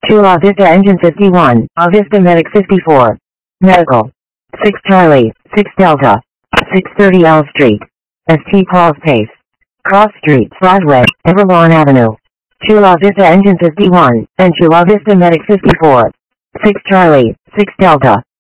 Chula Vista Engine 51, Avista Medic 54. Medical. 6 Charlie, 6 Delta. 630 L Street. St. Paul's Pace. Cross Street, Broadway, Everlawn Avenue. Chula Vista Engine 51, and Chula Vista Medic 54. 6 Charlie, 6 Delta.